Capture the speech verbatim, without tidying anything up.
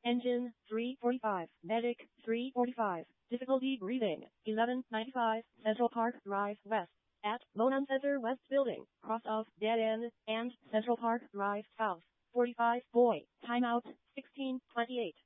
Engine, three forty-five. Medic, three forty-five. Difficulty breathing, eleven ninety-five. Central Park Drive West. At Monon Center West Building, cross of Dead End, and Central Park Drive South. forty-five Boy, timeout, sixteen twenty-eight.